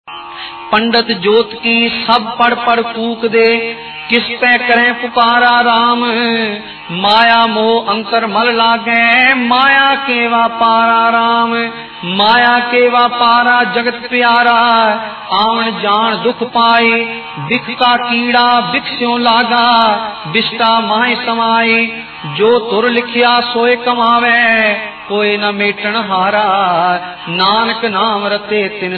पंडित जोत की सब पढ़ पढ़ कूक दे, किस पे करें पुकारा राम। माया मोह अंतर मल लागे, माया के वापारा राम। माया के वापारा जगत प्यारा, आवन जान दुख पाए। बिख का कीड़ा बिख स्यों लागा, बिष्टा माय समाए। जो तुर लिखिया सोए कमावे, कोई न मेटन हारा। नानक नाम रते तिन